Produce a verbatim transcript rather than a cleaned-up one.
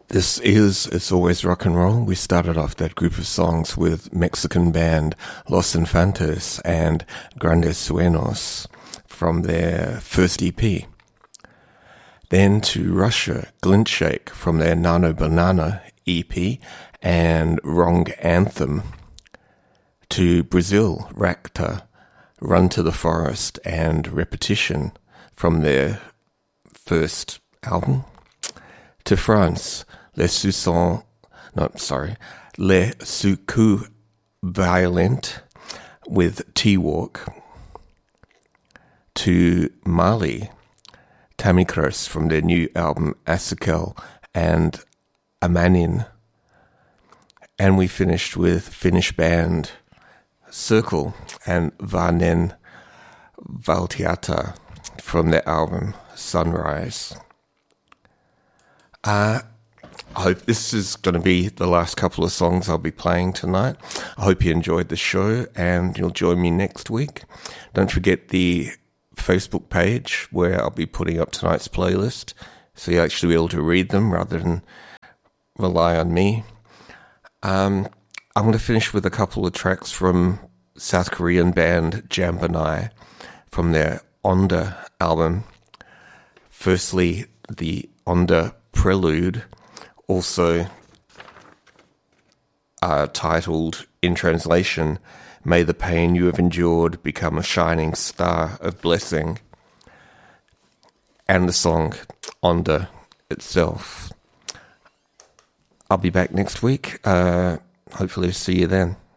This is It's Always Rock and Roll. We started off that group of songs with Mexican band Los Infantes and Grandes Sueños from their first E P. Then to Russia, Glintshake from their Nano Banana E P and Wrong Anthem. To Brazil, Racta, Run to the Forest and Repetition from their first album. To France, Les Suissons, no, sorry, Les Sucous Violent with T-Walk. To Mali, Tamikras from their new album Asukel and Amanin. And we finished with Finnish band Circle and Vanen Valtiata from their album Sunrise. Uh, I hope this is going to be the last couple of songs I'll be playing tonight. I hope you enjoyed the show and you'll join me next week. Don't forget the Facebook page where I'll be putting up tonight's playlist so you'll actually be able to read them rather than rely on me. Um, I'm going to finish with a couple of tracks from South Korean band Jambanai from their Onda album. Firstly, the Onda Prelude, also uh, titled, in translation, May the pain you have endured become a shining star of blessing, and the song Onda itself. I'll be back next week. Uh, hopefully see you then.